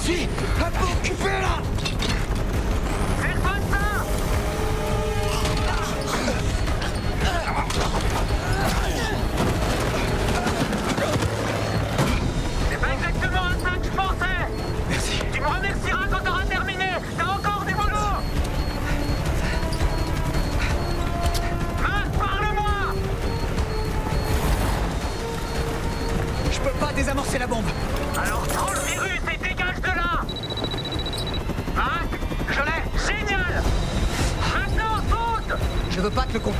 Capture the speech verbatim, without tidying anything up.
suis un peu occupé là. Faites pas ça. C'est pas exactement à ça que je pensais. Merci. Tu me remercieras quand t'auras terminé. T'as encore du boulot. Matt, parle-moi. Je peux pas désamorcer la bombe. Alors prends le virus et dégage de là. Matt, je l'ai. Génial. Maintenant, saute. Je veux pas te le comprendre.